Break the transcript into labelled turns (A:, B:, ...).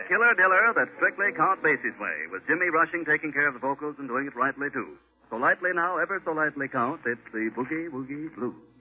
A: killer diller that strictly Count Basie's way, with Jimmy Rushing taking care of the vocals and doing it rightly, too. So lightly now, ever so lightly, Count, it's the Boogie Woogie Blues.